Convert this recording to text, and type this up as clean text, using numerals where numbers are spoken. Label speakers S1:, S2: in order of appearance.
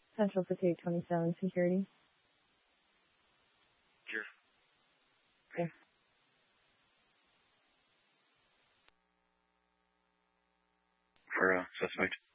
S1: Central Pacific 27 Security.
S2: Sure.
S1: Okay.
S2: For suspect.